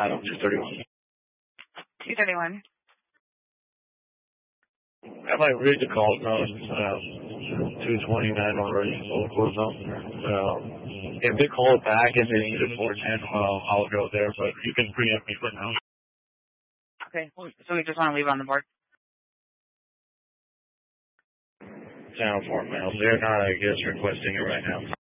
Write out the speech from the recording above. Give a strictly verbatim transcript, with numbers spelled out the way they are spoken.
Adam, two thirty-one. two thirty-one. I might read the call note, uh, two twenty-nine already, so it goes up. Um, if they call it back and they need it four ten, well, I'll go there, but you can preempt me for now. Okay, so we just want to leave it on the board? Channel four mail. They're not, I guess, requesting it right now.